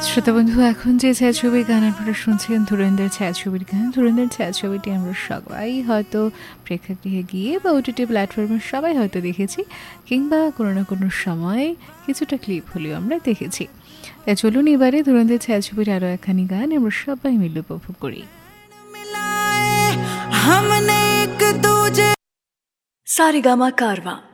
শ্রোতা বন্ধু, এখন যে ছায়াছবির গান আপনারা শুনছেন ধুরন্ধর ছায়াছবির গান। ধুরন্ধর ছায়াছবিটি আমরা সবাই হয়তো প্রেক্ষাগৃহে গিয়ে বা ওটিটি প্ল্যাটফর্মে সবাই হয়তো দেখেছি, কিংবা কোনো না কোনো সময় কিছুটা ক্লিপ হলেও আমরা দেখেছি। তাই চলুন এবারে ধুরন্ধর ছায়াছবির আরও একখানি গান আমরা সবাই মিলে উপভোগ করি। सारेगामा कारवा